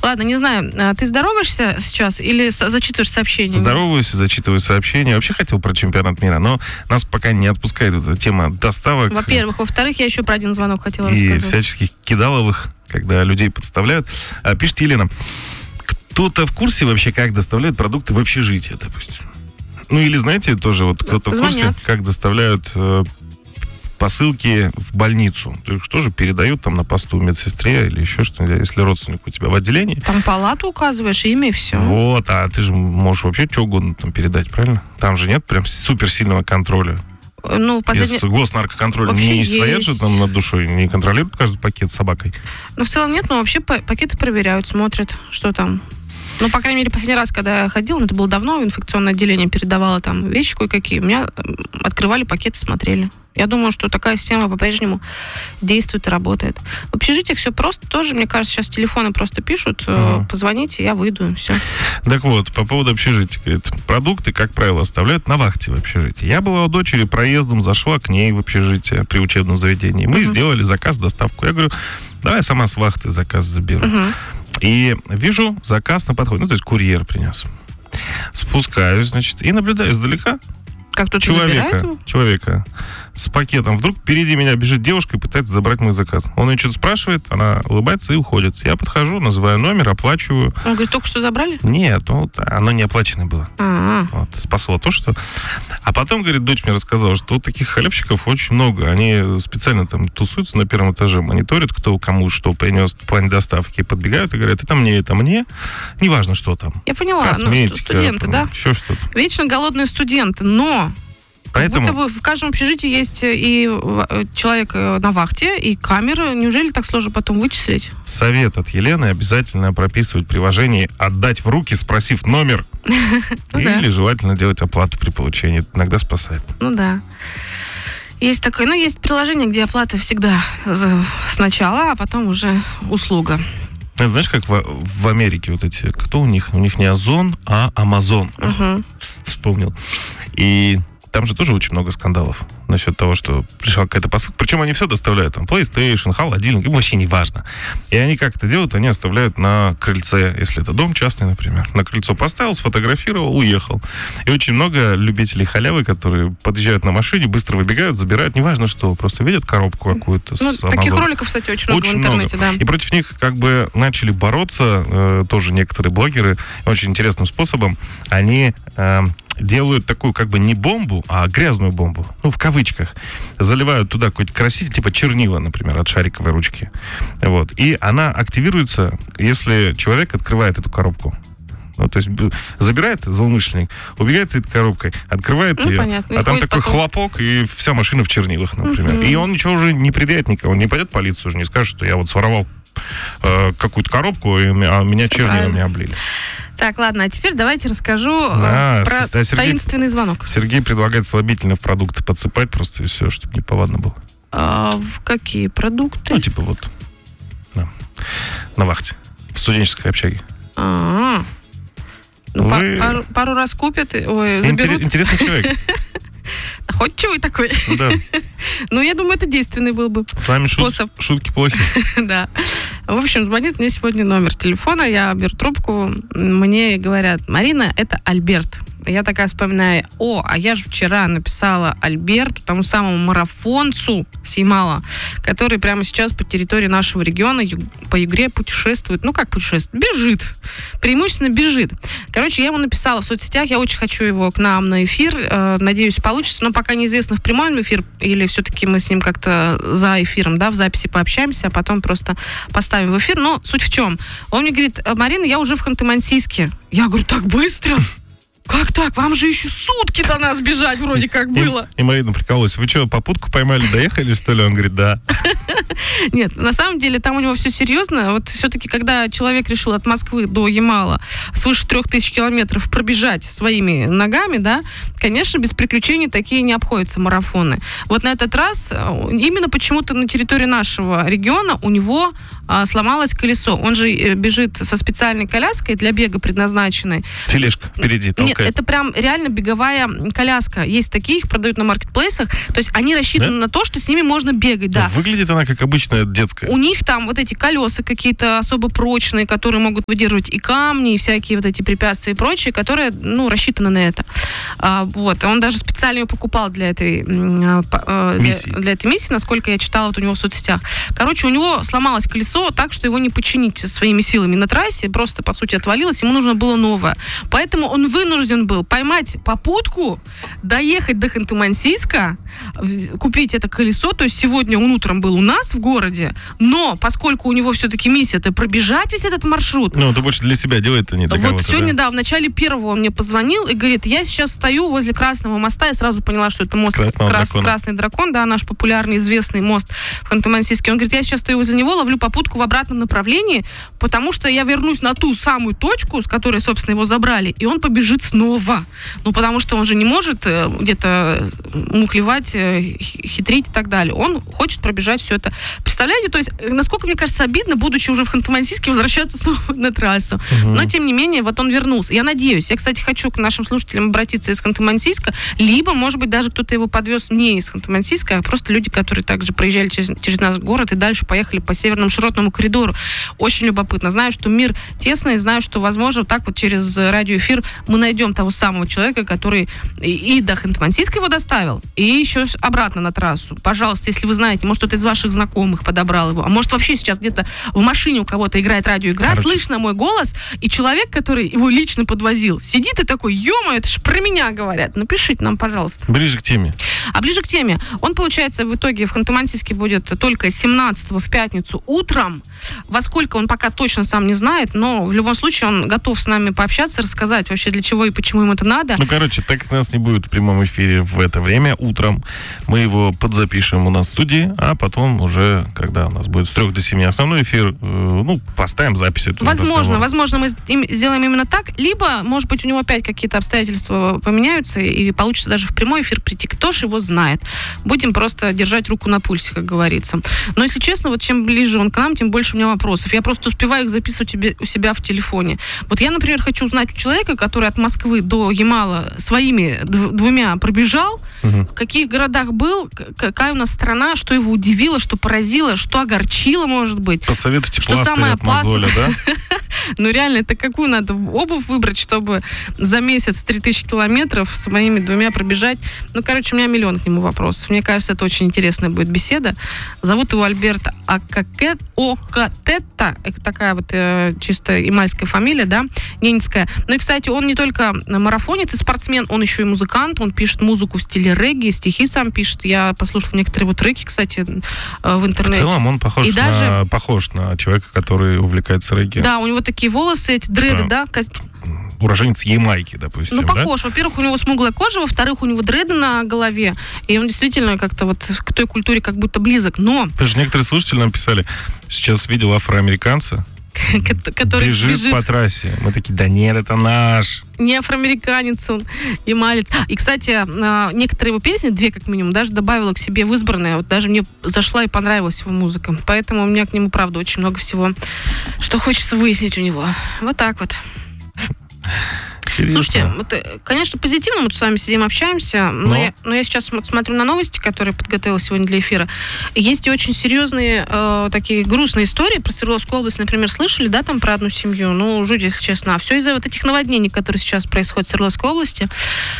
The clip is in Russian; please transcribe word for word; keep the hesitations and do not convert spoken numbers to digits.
Ладно, не знаю, ты здороваешься сейчас или зачитываешь сообщения? Здороваюсь и зачитываю сообщения. Вообще хотел про чемпионат мира, но нас пока не отпускает эта тема доставок. Во-первых. Во-вторых, я еще про один звонок хотела и рассказать. И всяческих кидаловых, когда людей подставляют. Пишет Елена, кто-то в курсе вообще, как доставляют продукты в общежитие, допустим? Ну или, знаете, тоже вот кто-то в курсе, как доставляют э, посылки в больницу? То есть что же передают там на посту медсестре или еще что-нибудь, если родственник у тебя в отделении? Там палату указываешь, имя и все. Вот, а ты же можешь вообще что угодно там передать, правильно? Там же нет прям суперсильного контроля. Ну, последний... Из госнаркоконтроля не есть. Стоят же там над душой, не контролируют каждый пакет с собакой? Ну, в целом нет, но вообще пакеты проверяют, смотрят, что там. Ну, по крайней мере, последний раз, когда я ходила, ну, это было давно, инфекционное отделение передавало там вещи кое-какие, у меня открывали пакеты, смотрели. Я думаю, что такая система по-прежнему действует и работает. В общежитиях все просто тоже, мне кажется, сейчас телефоны просто пишут, uh-huh. позвоните, я выйду, и все. Так вот, по поводу общежития. Говорит, продукты, как правило, оставляют на вахте в общежитии. Я была у дочери, проездом зашла к ней в общежитие при учебном заведении. Мы uh-huh. сделали заказ, доставку. Я говорю, давай я сама с вахты заказ заберу. Uh-huh. И вижу, заказ на подходе. Ну, то есть курьер принес. Спускаюсь, значит, и наблюдаю издалека. Как кто-то человека, человека с пакетом. Вдруг впереди меня бежит девушка и пытается забрать мой заказ. Он ее что-то спрашивает, она улыбается и уходит. Я подхожу, называю номер, оплачиваю. Он говорит, только что забрали? Нет, ну, оно не оплаченное было. А-а-а. Вот, спасло то, что... А потом, говорит, дочь мне рассказала, что вот таких халявщиков очень много. Они специально там тусуются на первом этаже, мониторят, кто кому что принес в плане доставки, подбегают и говорят, это мне, это мне. Неважно, что там. Я поняла, косметика, ну, студенты, там, да? Еще что-то. Вечно голодные студенты, но... Поэтому... Как будто бы в каждом общежитии есть и человек на вахте, и камеры. Неужели так сложно потом вычислить? Совет от Елены: обязательно прописывать в приложении «отдать в руки», спросив номер. Или желательно делать оплату при получении. Это иногда спасает. Ну да. Есть такое, ну, есть приложение, где оплата всегда сначала, а потом уже услуга. Знаешь, как в, в Америке вот эти, кто у них? У них не Озон, а Амазон. Угу. Вспомнил. И там же тоже очень много скандалов насчет того, что пришла какая-то посылка. Причем они все доставляют. Там PlayStation, холодильник, им вообще не важно. И они как это делают? Они оставляют на крыльце, если это дом частный, например. На крыльцо поставил, сфотографировал, уехал. И очень много любителей халявы, которые подъезжают на машине, быстро выбегают, забирают, неважно что, просто видят коробку какую-то. Ну, с таких Amazon. роликов, кстати, очень много очень в интернете, много. да. И против них как бы начали бороться э, тоже некоторые блогеры очень интересным способом. Они... Э, делают такую как бы не бомбу, а грязную бомбу, ну, в кавычках. Заливают туда какой-то краситель, типа чернила, например, от шариковой ручки. Вот. И она активируется, если человек открывает эту коробку. Ну, то есть забирает злоумышленник, убегает с этой коробкой, открывает ну, ее, понятно. а И там такой потом... хлопок, и вся машина в чернилах, например. Uh-huh. И он ничего уже не предъявит никого, он не пойдет в полицию, уже не скажет, что я вот своровал э, какую-то коробку, и, а меня чернилами облили. Так, ладно, а теперь давайте расскажу да, э, про а Сергей, таинственный звонок. Сергей предлагает слабительно в продукты подсыпать просто и все, чтобы неповадно было. А, в какие продукты? Ну, типа вот да, на вахте, в студенческой общаге. А-а-а. Ну, Вы... пару, пару раз купят, ой, заберут. Интересный человек. Находчивый такой. Да. Ну, я думаю, это действенный был бы С вами способ. Шут, шутки плохи. Да. В общем, звонит мне сегодня номер телефона, я беру трубку, мне говорят: Марина, это Альберт. Я такая вспоминаю: о, а я же вчера написала Альберту, тому самому марафонцу с Ямала, который прямо сейчас по территории нашего региона по игре путешествует. Ну, как путешествует? Бежит. Преимущественно бежит. Короче, я ему написала в соцсетях, я очень хочу его к нам на эфир. Э, надеюсь, получится, но пока неизвестно, в прямой эфир или все-таки мы с ним как-то за эфиром, да, в записи пообщаемся, а потом просто поставим в эфир. Но суть в чем? Он мне говорит: Марина, я уже в Ханты-Мансийске. Я говорю: так быстро? Как так? Вам же еще сутки до нас бежать вроде как было. И, и Марина прикалывалась: вы что, попутку поймали, доехали, что ли? Он говорит: да. Нет, на самом деле там у него все серьезно. Вот все-таки, когда человек решил от Москвы до Ямала свыше трех тысяч километров пробежать своими ногами, да, конечно, без приключений такие не обходятся марафоны. Вот на этот раз именно почему-то на территории нашего региона у него а, сломалось колесо. Он же бежит со специальной коляской для бега предназначенной. Тележка впереди толкает. Нет, это прям реально беговая коляска. Есть такие, их продают на маркетплейсах. То есть они рассчитаны да? на то, что с ними можно бегать, да. Выглядит она как обычная детская. У них там вот эти колеса какие-то особо прочные, которые могут выдерживать и камни, и всякие вот эти препятствия и прочие, которые, ну, рассчитаны на это. А, вот. Он даже специально ее покупал для этой, а, миссии. Для, для этой миссии, насколько я читала вот у него в соцсетях. Короче, у него сломалось колесо так, что его не починить своими силами на трассе, просто, по сути, отвалилось, ему нужно было новое. Поэтому он вынужден был поймать попутку, доехать до Ханты-Мансийска, купить это колесо, то есть сегодня он утром был у нас в городе, но поскольку у него все-таки миссия это пробежать весь этот маршрут. Ну, это больше для себя делает, а не для вот кого-то. Вот сегодня, да? да, в начале первого он мне позвонил и говорит, я сейчас стою возле Красного моста, я сразу поняла, что это мост Крас, Красный дракон, да, наш популярный, известный мост в Ханты-Мансийске. Он говорит, я сейчас стою возле него, ловлю попутку в обратном направлении, потому что я вернусь на ту самую точку, с которой, собственно, его забрали, и он побежит снова. Ну, потому что он же не может где-то мухлевать, хитрить и так далее. Он хочет пробежать все это. Представляете, то есть, насколько, мне кажется, обидно, будучи уже в Ханты-Мансийске, возвращаться снова на трассу. Угу. Но, тем не менее, вот он вернулся. Я надеюсь. Я, кстати, хочу к нашим слушателям обратиться из Ханты-Мансийска, либо, может быть, даже кто-то его подвез не из Ханты-Мансийска, а просто люди, которые также проезжали через, через наш город и дальше поехали по Северному широтному коридору. Очень любопытно. Знаю, что мир тесный, знаю, что, возможно, так вот через радиоэфир мы найдем того самого человека, который и, и до Ханты-Мансийска его доставил, и еще обратно на трассу. Пожалуйста, если вы знаете, может, кто-то из ваших знакомых подобрал его, а может, вообще сейчас где-то в машине у кого-то играет радиоигра, Короче. слышно мой голос, и человек, который его лично подвозил, сидит и такой, ё-моё, это ж про меня говорят. Напишите нам, пожалуйста. Ближе к теме. А ближе к теме. Он, получается, в итоге в Ханты-Мансийске будет только семнадцатого в пятницу утром. Во сколько он пока точно сам не знает, но в любом случае он готов с нами пообщаться, рассказать вообще, для чего и почему ему это надо. Ну, короче, так как нас не будет в прямом эфире в это время, утром, мы его подзапишем у нас в студии, а потом уже, когда у нас будет с трех до семи основной эфир, ну, поставим запись. Возможно, возможно, мы сделаем именно так, либо, может быть, у него опять какие-то обстоятельства поменяются, и получится даже в прямой эфир прийти. Кто ж его знает? Будем просто держать руку на пульсе, как говорится. Но, если честно, вот чем ближе он к нам, тем больше у меня вопросов. Я просто успеваю их записывать у себя в телефоне. Вот я, например, хочу узнать у человека, который от Москвы до Ямала своими двумя пробежал, угу. в каких городах был, какая у нас страна, что его удивило, что поразило, что огорчило, может быть. Посоветуйте что пластырь от мозоля, да? Ну, реально, это какую надо обувь выбрать, чтобы за месяц три тысячи километров с моими двумя пробежать? Ну, короче, у меня миллион к нему вопросов. Мне кажется, это очень интересная будет беседа. Зовут его Альберто Окатетта. Это такая вот э, чисто ямальская фамилия, да, ненецкая. Ну и, кстати, он не только марафонец и спортсмен, он еще и музыкант. Он пишет музыку в стиле регги, стихи сам пишет. Я послушала некоторые его треки, кстати, э, в интернете. В целом он похож, и на, даже... похож на человека, который увлекается регги. Да, у него такие волосы, эти дреды, да? да? Уроженец Ямайки, допустим, Ну, похож. Да? Во-первых, у него смуглая кожа, во-вторых, у него дреды на голове, и он действительно как-то вот к той культуре как будто близок, но... Даже некоторые слушатели нам писали, сейчас видел афроамериканца, который бежит, бежит по трассе. Мы такие, да нет, это наш. Не афроамериканец он, ямалец. И, кстати, некоторые его песни, две как минимум, даже добавила к себе в избранное. Вот даже мне зашла и понравилась его музыка. Поэтому у меня к нему, правда, очень много всего, что хочется выяснить у него. Вот так вот. Интересно. Слушайте, вот, конечно, позитивно мы тут с вами сидим, общаемся, но, но... Я, но я сейчас смотрю на новости, которые подготовила сегодня для эфира. Есть и очень серьезные, э, такие грустные истории про Свердловскую область, например, слышали, да, там про одну семью? Ну, жуть, если честно. А все из-за вот этих наводнений, которые сейчас происходят в Свердловской области.